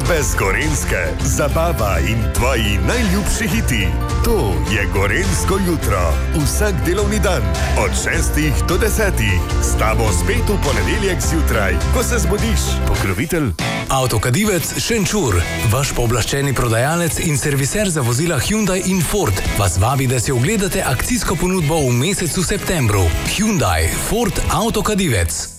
Skladbe z Gorenjske, zabava in tvoji najljubši hiti. To je Gorenjsko jutro. Vsak delovni dan od 6 do 10. S tabo spet v ponedeljek zjutraj, ko se zbudiš. Pokrovitelj Avtokadivec Šenčur, vaš pooblaščeni prodajalec in serviser za vozila Hyundai in Ford, vas vabi, da si ogledate akcijsko ponudbo v mesecu septembru. Hyundai, Ford, Avtokadivec.